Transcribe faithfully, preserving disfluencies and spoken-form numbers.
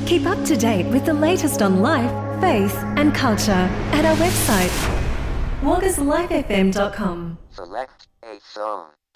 Keep up to date with the latest on life, faith and culture at our website, waggas life f m dot com. Select a song.